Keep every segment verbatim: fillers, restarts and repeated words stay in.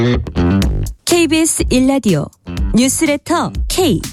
케이비에스 일 라디오 뉴스레터 K.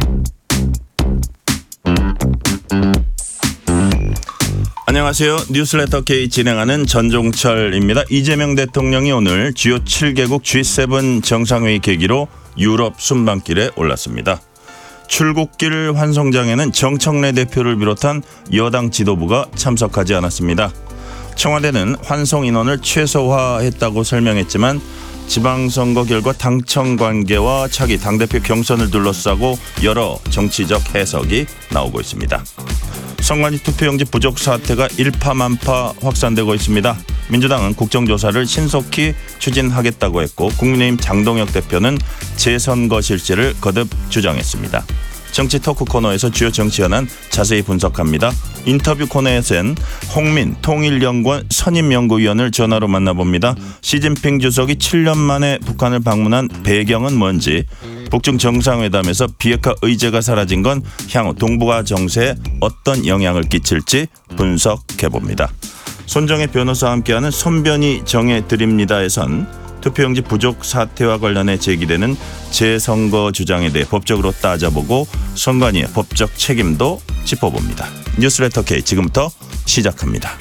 안녕하세요. 뉴스레터 K 진행하는 전종철입니다. 이재명 대통령이 오늘 주요 칠 개국 지 세븐 정상회의 계기로 유럽 순방길에 올랐습니다. 출국길 환송장에는 정청래 대표를 비롯한 여당 지도부가 참석하지 않았습니다. 청와대는 환송 인원을 최소화했다고 설명했지만 지방선거 결과 당청 관계와 차기 당대표 경선을 둘러싸고 여러 정치적 해석이 나오고 있습니다. 선관위 투표용지 부족 사태가 일파만파 확산되고 있습니다. 민주당은 국정조사를 신속히 추진하겠다고 했고 국민의힘 장동혁 대표는 재선거 실시를 거듭 주장했습니다. 정치 토크 코너에서 주요 정치 현안 자세히 분석합니다. 인터뷰 코너에서는 홍민 통일연구원 선임연구위원을 전화로 만나봅니다. 시진핑 주석이 칠 년 만에 북한을 방문한 배경은 뭔지, 북중 정상회담에서 비핵화 의제가 사라진 건 향후 동북아 정세에 어떤 영향을 끼칠지 분석해봅니다. 손정혜 변호사와 함께하는 손변이 정해드립니다에선 투표용지 부족 사태와 관련해 제기되는 재선거 주장에 대해 법적으로 따져보고 선관위의 법적 책임도 짚어봅니다. 뉴스레터 K 지금부터 시작합니다.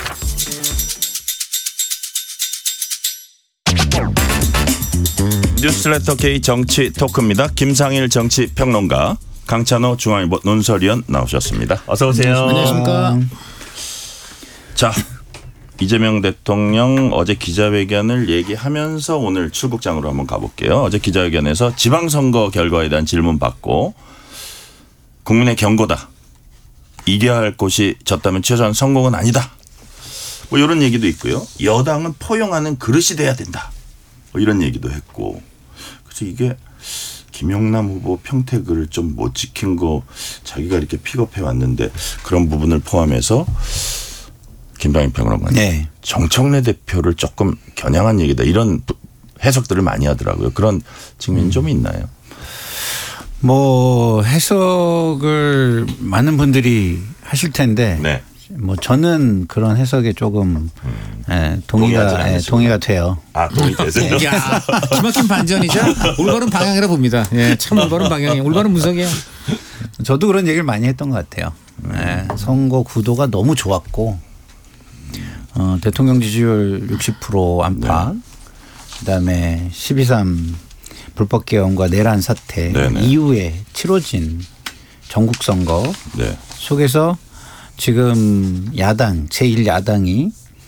뉴스레터 K 정치 토크입니다. 김상일 정치평론가, 강찬호 중앙일보 논설위원 나오셨습니다. 어서 오세요. 안녕하십니까. 자, 이재명 대통령 어제 기자회견을 얘기하면서 오늘 출국장으로 한번 가볼게요. 어제 기자회견에서 지방선거 결과에 대한 질문 받고 국민의 경고다. 이겨야 할 곳이 졌다면 최소한 성공은 아니다. 뭐 이런 얘기도 있고요. 여당은 포용하는 그릇이 돼야 된다. 뭐 이런 얘기도 했고. 그래서 이게 김영남 후보 평택을 좀 못 지킨 거 자기가 이렇게 픽업해 왔는데 그런 부분을 포함해서 김병인 평론가님, 네. 정청래 대표를 조금 겨냥한 얘기다 이런 해석들을 많이 하더라고요. 그런 측면이 음. 좀 있나요? 뭐 해석을 많은 분들이 하실 텐데, 네. 뭐 저는 그런 해석에 조금 음. 예, 동의가 예, 동의가 돼요. 아, 동의되세요? 야, 기막힌 반전이죠. 올바른 방향이라 봅니다. 예, 참 올바른 방향이, 올바른 분석이에요. 저도 그런 얘기를 많이 했던 것 같아요. 예, 선거 구도가 너무 좋았고. 어, 대통령 지지율 육십 퍼센트 안팎, 네. 그다음에 십이 삼 불법 개헌과 내란 사태 네네. 이후에 치러진 전국 선거 네. 속에서 지금 야당 제일 야당이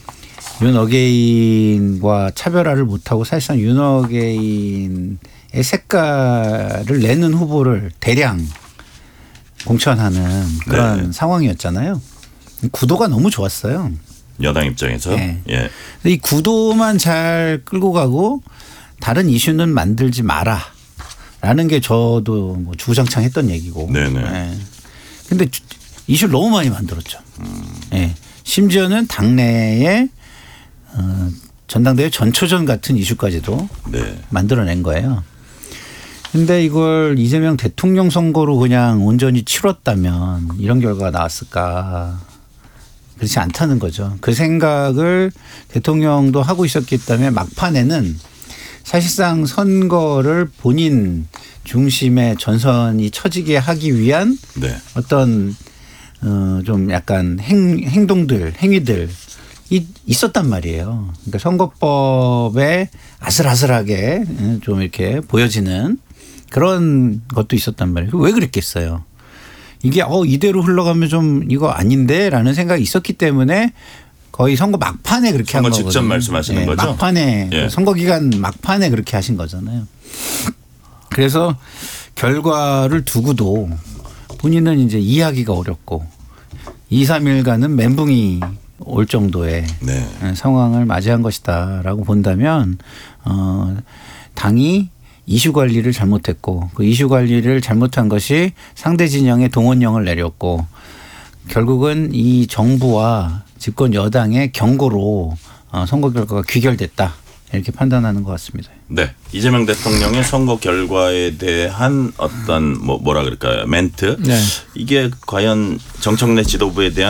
윤어게인과 차별화를 못하고 사실상 윤어게인의 색깔을 내는 후보를 대량 공천하는 그런 네네. 상황이었잖아요. 구도가 너무 좋았어요. 여당 입장에서. 네. 예. 이 구도만 잘 끌고 가고 다른 이슈는 만들지 마라라는 게 저도 뭐 주구장창 했던 얘기고. 네네. 예. 근데 이슈를 너무 많이 만들었죠. 음. 예. 심지어는 당내에 어, 전당대회 전초전 같은 이슈까지도 네. 만들어낸 거예요. 근데 이걸 이재명 대통령 선거로 그냥 온전히 치렀다면 이런 결과가 나왔을까? 그렇지 않다는 거죠. 그 생각을 대통령도 하고 있었기 때문에 막판에는 사실상 선거를 본인 중심의 전선이 처지게 하기 위한 네. 어떤 어 좀 약간 행, 행동들, 행위들이 있었단 말이에요. 그러니까 선거법에 아슬아슬하게 좀 이렇게 보여지는 그런 것도 있었단 말이에요. 왜 그랬겠어요? 이게 어 이대로 흘러가면 좀 이거 아닌데라는 생각이 있었기 때문에 거의 선거 막판에 그렇게 한 거거든요. 선거 직전 말씀하시는 네, 거죠? 막판에 예. 선거 기간 막판에 그렇게 하신 거잖아요. 그래서 결과를 두고도 본인은 이제 이해하기가 어렵고 이, 삼 일간은 멘붕이 올 정도의 네. 상황을 맞이한 것이다라고 본다면 어, 당이 이슈 관리를 잘못했고 그 이슈 관리를 잘못한 것이 상대 진영에 동원령을 내렸고 결국은 이 정부와 집권 여당의 경고로 선거 결과가 귀결됐다 이렇게 판단하는 것 같습니다. 네, 이재명 대통령의 선거 결과에 대한 어떤 뭐 뭐라 그럴까요 멘트 네. 이게 과연 정청래 지도부에 대한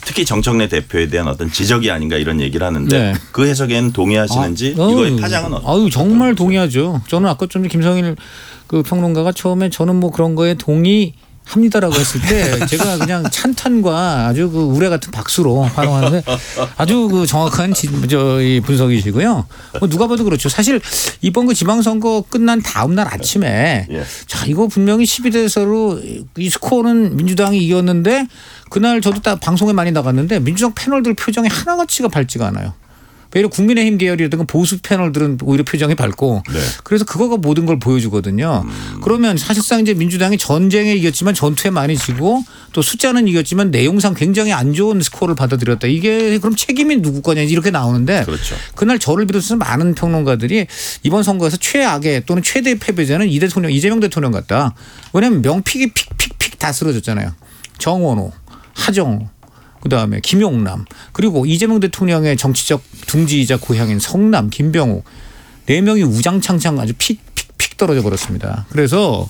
특히 정청래 대표에 대한 어떤 지적이 아닌가 이런 얘기를 하는데 네. 그 해석에는 동의하시는지 아, 이거의 파장은 어떻게? 아유 정말 동의하죠. 저는 아까 좀 김성일 그 평론가가 처음에 저는 뭐 그런 거에 동의. 합니다라고 했을 때 제가 그냥 찬탄과 아주 그 우레 같은 박수로 환호하는데 아주 그 정확한 지, 저, 이 분석이시고요. 뭐 누가 봐도 그렇죠. 사실 이번 그 지방선거 끝난 다음 날 아침에 예. 자 이거 분명히 십이 대 사로 이 스코어는 민주당이 이겼는데 그날 저도 딱 방송에 많이 나갔는데 민주당 패널들 표정이 하나같이가 밝지가 않아요. 오히려 국민의힘 계열이라든가 보수 패널들은 오히려 표정이 밝고 네. 그래서 그거가 모든 걸 보여주거든요. 음. 그러면 사실상 이제 민주당이 전쟁에 이겼지만 전투에 많이 지고 또 숫자는 이겼지만 내용상 굉장히 안 좋은 스코어를 받아들였다. 이게 그럼 책임이 누구 거냐 이렇게 나오는데 그렇죠. 그날 저를 비롯해서 많은 평론가들이 이번 선거에서 최악의 또는 최대의 패배자는 이 대통령 이재명 대통령 같다. 왜냐하면 명픽이 픽픽픽 다 쓰러졌잖아요. 정원호, 하정우. 그다음에 김용남 그리고 이재명 대통령의 정치적 둥지이자 고향인 성남 김병욱 네 명이 우장창창 아주 픽픽픽 떨어져 버렸습니다. 그래서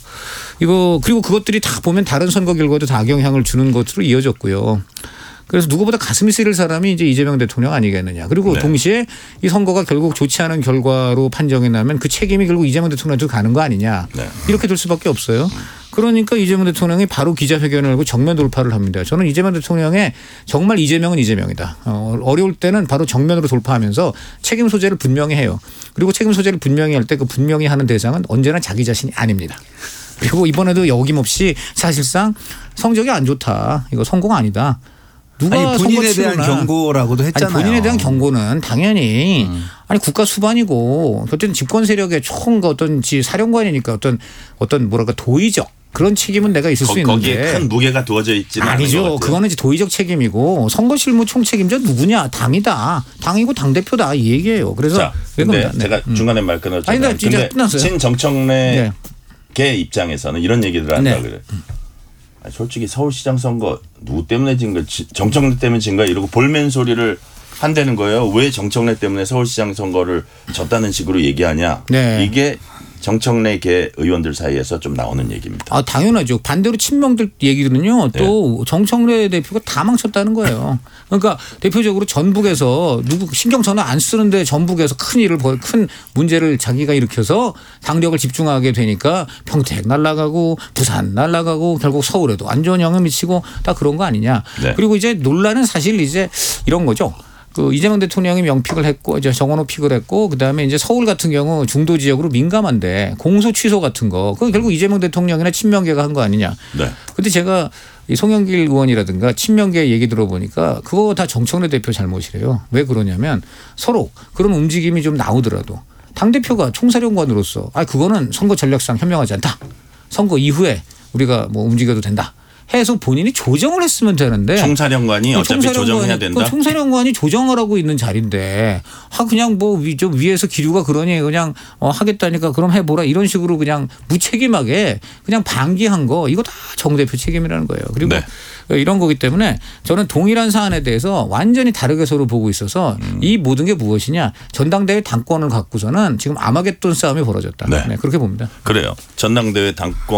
이거 그리고 그것들이 다 보면 다른 선거 결과도 다 악영향을 주는 것으로 이어졌고요. 그래서 누구보다 가슴이 쓰릴 사람이 이제 이재명 대통령 아니겠느냐. 그리고 네. 동시에 이 선거가 결국 좋지 않은 결과로 판정이 나면 그 책임이 결국 이재명 대통령한테 가는 거 아니냐. 네. 이렇게 될 수밖에 없어요. 그러니까 이재명 대통령이 바로 기자회견을 하고 정면 돌파를 합니다. 저는 이재명 대통령의 정말 이재명은 이재명이다. 어, 어려울 때는 바로 정면으로 돌파하면서 책임 소재를 분명히 해요. 그리고 책임 소재를 분명히 할 때 그 분명히 하는 대상은 언제나 자기 자신이 아닙니다. 그리고 이번에도 어김없이 사실상 성적이 안 좋다. 이거 성공 아니다. 누가 아니 본인에 대한 치르나. 경고라고도 했잖아요. 아니 본인에 대한 경고는 당연히 음. 아니 국가 수반이고 어떤 집권 세력의 총 어떤 지 사령관이니까 어떤 어떤 뭐랄까 도의적 그런 책임은 내가 있을 거, 수 있는데 거기에 큰 무게가 두어져 있지는 아니죠. 않은 것 같아요. 그거는 이제 도의적 책임이고 선거 실무 총 책임자 누구냐? 당이다. 당이고 당 대표다 이 얘기예요. 그래서 자, 근데 제가 네. 중간에 말 끊었잖아요. 아니, 나 진짜 근데 끝났어요. 친정청래 네. 개 입장에서는 이런 얘기를 한다 네. 그래. 아니, 솔직히 서울시장 선거 누구 때문에 진 거? 정청래 때문에 진 거야? 이러고 볼멘 소리를 한다는 거예요. 왜 정청래 때문에 서울시장 선거를 졌다는 식으로 얘기하냐? 네. 이게 정청래 개 의원들 사이에서 좀 나오는 얘기입니다. 아 당연하죠. 반대로 친명들 얘기들은요. 또 네. 정청래 대표가 다 망쳤다는 거예요. 그러니까 대표적으로 전북에서 누구 신경 전혀 안 쓰는데 전북에서 큰 일을 벌- 큰 문제를 자기가 일으켜서 당력을 집중하게 되니까 평택 날아가고 부산 날아가고 결국 서울에도 안 좋은 영향 미치고 다 그런 거 아니냐. 네. 그리고 이제 논란은 사실 이제 이런 거죠. 그 이재명 대통령이 명픽을 했고 이제 정원호 픽을 했고 그다음에 이제 서울 같은 경우 중도 지역으로 민감한데 공소 취소 같은 거 그건 결국 이재명 대통령이나 친명계가 한 거 아니냐. 네. 근데 제가 이 송영길 의원이라든가 친명계 얘기 들어보니까 그거 다 정청래 대표 잘못이래요. 왜 그러냐면 서로 그런 움직임이 좀 나오더라도 당대표가 총사령관으로서 아 그거는 선거 전략상 현명하지 않다. 선거 이후에 우리가 뭐 움직여도 된다. 해서 본인이 조정을 했으면 되는데 총사령관이 어차피 조정해야 된다. 그 총사령관이 조정을 하고 있는 자리인데 아 그냥 뭐 좀 위에서 기류가 그러니 그냥 어 하겠다니까 그럼 해보라 이런 식으로 그냥 무책임하게 그냥 방기한 거 이거 다 정 대표 책임이라는 거예요. 그리고 네. 이런 거기 때문에 저는 동일한 사안에 대해서 완전히 다르게 서로 보고 있어서 음. 이 모든 게 무엇이냐 전당대회 당권을 갖고서는 지금 아마겟돈 싸움이 벌어졌다. 네. 네, 그렇게 봅니다. 그래요. 전당대회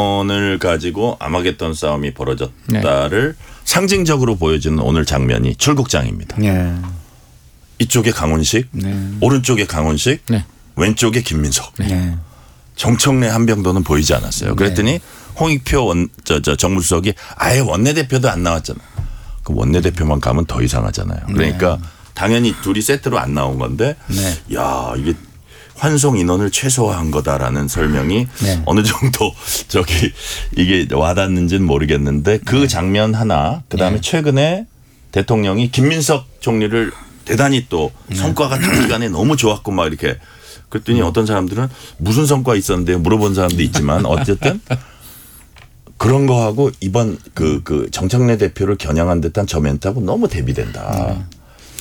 당권을 가지고 아마겟돈 싸움이 벌어졌다를 네. 상징적으로 보여주는 오늘 장면이 출국장입니다. 네. 이쪽에 강훈식, 네. 오른쪽에 강훈식, 네. 왼쪽에 김민석. 네. 정청래 한병도는 보이지 않았어요. 그랬더니 네. 홍익표 원, 저, 저 정무수석이 아예 원내대표도 안 나왔잖아. 그 원내대표만 가면 더 이상하잖아요. 그러니까 네. 당연히 둘이 세트로 안 나온 건데 네. 야 이게 환송 인원을 최소화한 거다라는 설명이 네. 어느 정도 저기 이게 와닿는지는 모르겠는데 그 네. 장면 하나 그다음에 네. 최근에 대통령이 김민석 총리를 대단히 또 성과가 단기간에 너무 좋았고 막 이렇게 그랬더니 어떤 사람들은 무슨 성과 있었는데 물어본 사람도 있지만 어쨌든 그런 거하고 이번 그, 그 정청래 대표를 겨냥한 듯한 저 멘트하고 너무 대비된다.